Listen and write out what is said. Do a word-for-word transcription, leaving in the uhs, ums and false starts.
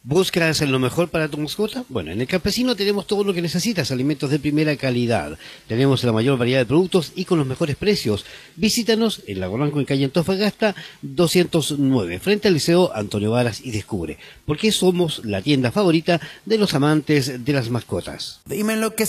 ¿Buscas lo mejor para tu mascota? Bueno, en El Campesino tenemos todo lo que necesitas, alimentos de primera calidad. Tenemos la mayor variedad de productos y con los mejores precios. Visítanos en Lago Blanco, en calle Antofagasta doscientos nueve, frente al Liceo Antonio Varas, y descubre por qué somos la tienda favorita de los amantes de las mascotas. Dime lo que